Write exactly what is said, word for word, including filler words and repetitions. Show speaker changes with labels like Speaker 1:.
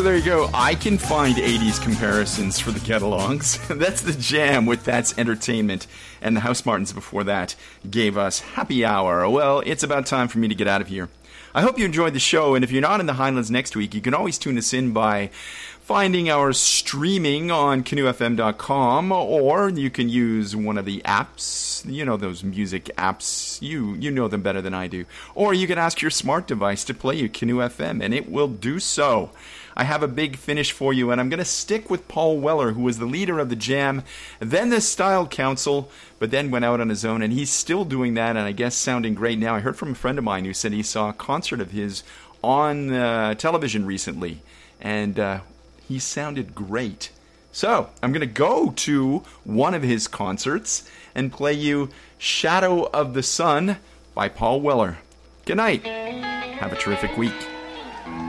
Speaker 1: So there you go. I can find eighties comparisons for the Get-Alongs. That's the Jam with That's Entertainment. And the House Martins before that gave us Happy Hour. Well, it's about time for me to get out of here. I hope you enjoyed the show, and if you're not in the Highlands next week, you can always tune us in by finding our streaming on canoe f m dot com, or you can use one of the apps, you know, those music apps, you you know them better than I do, or you can ask your smart device to play you Canoe F M, and it will do so. I have a big finish for you, and I'm going to stick with Paul Weller, who was the leader of the Jam, then the Style Council, but then went out on his own, and he's still doing that, and I guess sounding great now. I heard from a friend of mine who said he saw a concert of his on uh, television recently, and uh, he sounded great. So, I'm going to go to one of his concerts and play you Shadow of the Sun by Paul Weller. Good night. Have a terrific week.